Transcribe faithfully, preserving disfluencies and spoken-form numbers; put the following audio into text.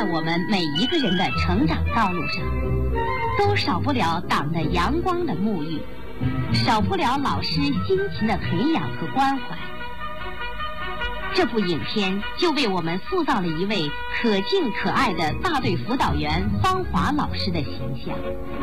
在我们每一个人的成长道路上，都少不了党的阳光的沐浴，少不了老师辛勤的培养和关怀。这部影片就为我们塑造了一位可敬可爱的大队辅导员方华老师的形象。